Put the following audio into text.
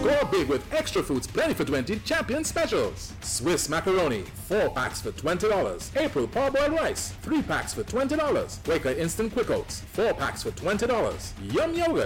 Score big with Extra Foods Plenty for 20 Champion Specials. Swiss macaroni, 4 packs for $20. April parboiled rice, 3 packs for $20. Quaker Instant Quick Oats, 4 packs for $20. Yum Yogurt,